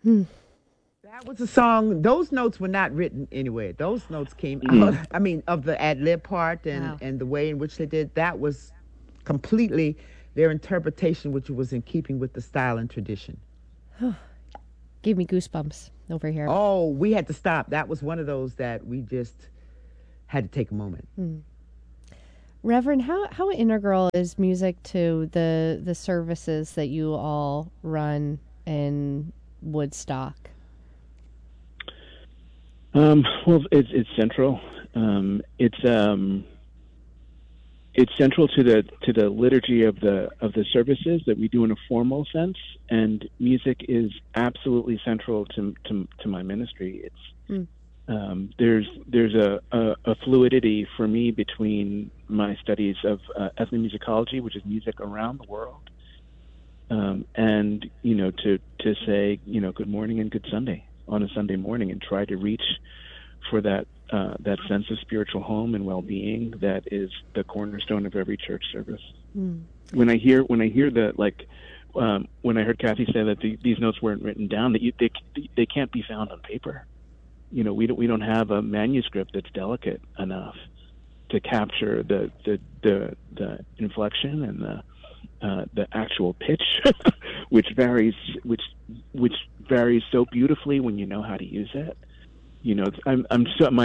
That was a song. Those notes were not written anywhere. Those notes came out. Mm. I mean, of the ad lib part Wow. and the way in which they did that was completely their interpretation, which was in keeping with the style and tradition. Gave me goosebumps over here. Oh, we had to stop. That was one of those that we just had to take a moment. Reverend, how integral is music to the services that you all run in Woodstock? Well, it's central. It's central to the liturgy of the services that we do in a formal sense, and music is absolutely central to my ministry. There's a fluidity for me between my studies of ethnomusicology, which is music around the world, and to say good morning and good Sunday on a Sunday morning, and try to reach for that sense of spiritual home and well-being that is the cornerstone of every church service. When I hear when I heard Kathy say that these notes weren't written down, that they can't be found on paper. We don't have a manuscript that's delicate enough to capture the inflection and the actual pitch, which varies so beautifully when you know how to use it. I'm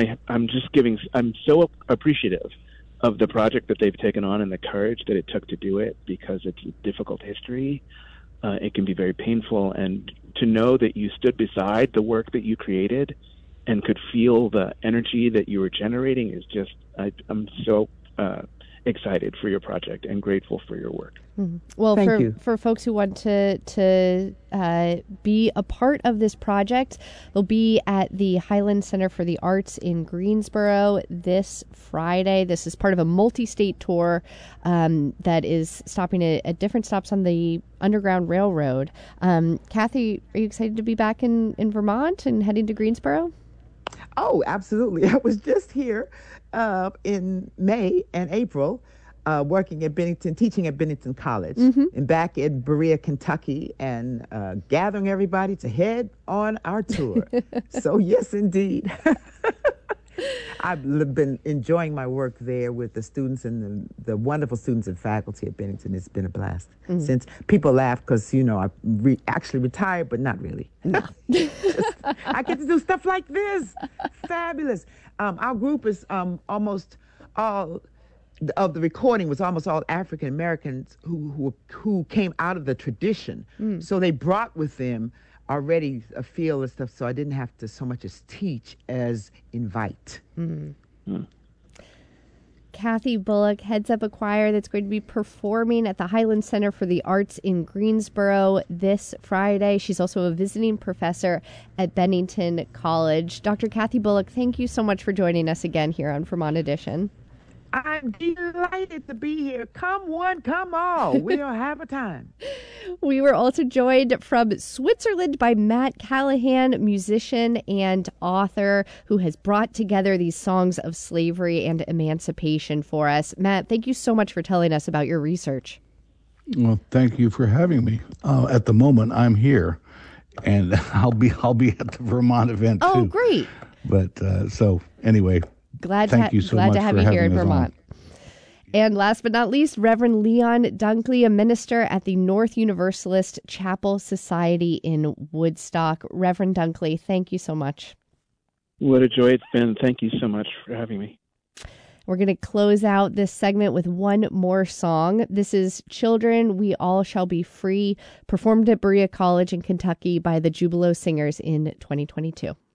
so appreciative of the project that they've taken on and the courage that it took to do it, because it's a difficult history. It can be very painful, and to know that you stood beside the work that you created and could feel the energy that you were generating is just, I'm so excited for your project and grateful for your work. Well, Thank you. for folks who want to be a part of this project, they'll be at the Highland Center for the Arts in Greensboro this Friday. This is part of a multi-state tour that is stopping at different stops on the Underground Railroad. Kathy, are you excited to be back in Vermont and heading to Greensboro? Oh, absolutely. I was just here in May and April working at Bennington, teaching at Bennington College, and back in Berea, Kentucky, and gathering everybody to head on our tour. So, yes, indeed. I've been enjoying my work there with the students and the wonderful students and faculty at Bennington. It's been a blast. Since people laugh because, I actually retired, but not really. I get to do stuff like this. Fabulous. Our group is almost all of the recording was almost all African Americans who came out of the tradition. So they brought with them already a feel and stuff, so I didn't have to so much as teach as invite. Kathy Bullock heads up a choir that's going to be performing at the Highland Center for the Arts in Greensboro this Friday. She's also a visiting professor at Bennington College. Dr. Kathy Bullock, thank you so much for joining us again here on Vermont Edition. I'm delighted to be here. Come one, come all. We'll have a time. We were also joined from Switzerland by Matt Callahan, musician and author, who has brought together these songs of slavery and emancipation for us. Matt, thank you so much for telling us about your research. Well, thank you for having me. At the moment, I'm here, and I'll be at the Vermont event too. Oh, great! But so anyway. Glad to have you here in Vermont. And last but not least, Reverend Leon Dunkley, a minister at the North Universalist Chapel Society in Woodstock. Reverend Dunkley, thank you so much. What a joy it's been. Thank you so much for having me. We're going to close out this segment with one more song. This is Children, We All Shall Be Free, performed at Berea College in Kentucky by the Jubilo Singers in 2022.